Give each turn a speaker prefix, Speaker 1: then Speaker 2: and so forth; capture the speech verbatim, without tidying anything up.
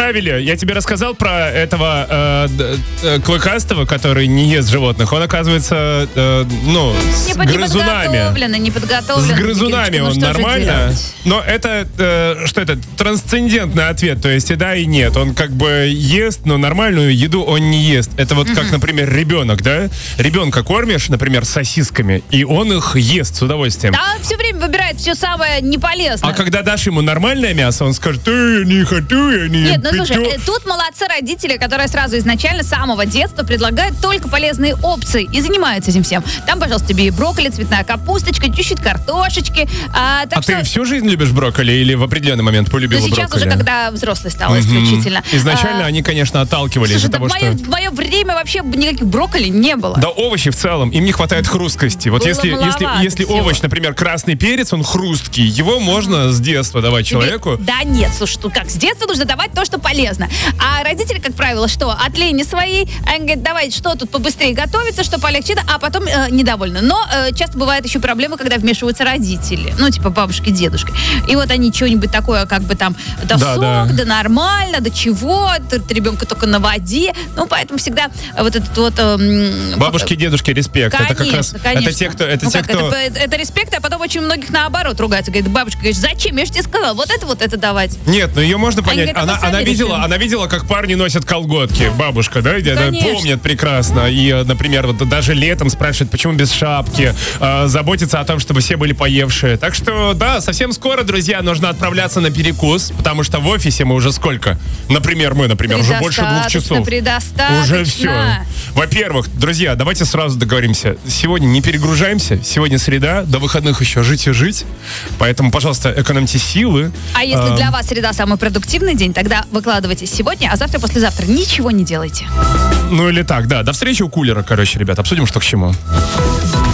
Speaker 1: представили, я тебе рассказал про этого э, э, клыкастого, который не ест животных. Он, оказывается, э, ну, с
Speaker 2: не,
Speaker 1: грызунами.
Speaker 2: Не подготовлен.
Speaker 1: С грызунами
Speaker 2: ну,
Speaker 1: он нормально. Но это, э, что это, трансцендентный ответ. То есть и да, и нет. Он как бы ест, но нормальную еду он не ест. Это вот uh-huh. как, например, ребенок, да? Ребенка кормишь, например, сосисками, и он их ест с удовольствием.
Speaker 2: Да, он все время выбирает все самое неполезное.
Speaker 1: А когда дашь ему нормальное мясо, он скажет: я не хочу, я не
Speaker 2: Нет, ну
Speaker 1: хочу.
Speaker 2: слушай, тут молодцы родители, которые сразу изначально с самого детства предлагают только полезные опции и занимаются этим всем. Там, пожалуйста, тебе и брокколи, цветная капусточка, чуть-чуть картошечки. А, так
Speaker 1: а
Speaker 2: что...
Speaker 1: ты всю жизнь любишь брокколи или в определенный момент полюбила
Speaker 2: брокколи? Ну, сейчас
Speaker 1: брокколи?
Speaker 2: уже, когда взрослый стал
Speaker 1: mm-hmm.
Speaker 2: исключительно.
Speaker 1: Изначально
Speaker 2: а...
Speaker 1: они, конечно, отталкивали
Speaker 2: Слушай,
Speaker 1: из-за
Speaker 2: да
Speaker 1: того,
Speaker 2: в мое,
Speaker 1: что...
Speaker 2: в мое время вообще никаких брокколи не было.
Speaker 1: Да овощи в целом, им не хватает хрусткости. Вот
Speaker 2: было
Speaker 1: если, если, если овощ, например, красный перец, он хрусткий, его можно с детства давать человеку.
Speaker 2: Да нет, слушай, ну как, с детства нужно давать то, что полезно. А родители, как правило, что? От лени своей, они говорят: давай, что тут побыстрее готовится, что полегче, а потом э, недовольны. Но э, часто бывает еще проблема, когда вмешиваются родители. Ну, типа бабушки, дедушки. И вот они что-нибудь такое, как бы там, да, да сок, да. да нормально, да чего, ты, ты ребенка только на воде. Ну, поэтому всегда вот этот вот... Э,
Speaker 1: бабушки, дедушки, респект.
Speaker 2: Конечно,
Speaker 1: это как раз,
Speaker 2: конечно.
Speaker 1: Это те, кто... Это,
Speaker 2: ну,
Speaker 1: те,
Speaker 2: как,
Speaker 1: кто...
Speaker 2: это, это респект, а потом очень многих наоборот ругаются. Говорит, бабушка, говорит: зачем? Я же тебе сказала, вот это вот это давать.
Speaker 1: Нет, ну ее можно понять.
Speaker 2: Они говорят:
Speaker 1: она, она, видела, она видела, как парни носят колготки. Бабушка, да? Она помнит прекрасно. И, например, вот даже летом спрашивает, почему без шапки. Э, заботится о том, чтобы все были поевшие. Так что, да, совсем скоро, друзья, нужно отправляться на перекус, потому что в офисе мы уже сколько? Например, мы, например, уже больше двух часов.
Speaker 2: Уже
Speaker 1: все. Во-первых, друзья, давайте сразу договоримся. Сегодня не перегружаемся. Сегодня среда, до выходных еще жить и жить. Поэтому, пожалуйста, экономьте силы.
Speaker 2: А если для вас среда самый продуктивный день, тогда выкладывайтесь сегодня, а завтра-послезавтра ничего не делайте.
Speaker 1: Ну или так, да. До встречи у кулера, короче, ребят. Обсудим, что к чему.